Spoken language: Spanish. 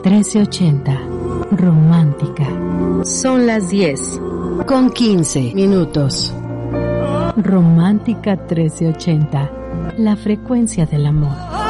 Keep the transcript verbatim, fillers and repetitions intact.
trece ochenta. Romántica. Son las diez con quince minutos. Romántica trece ochenta. La frecuencia del amor.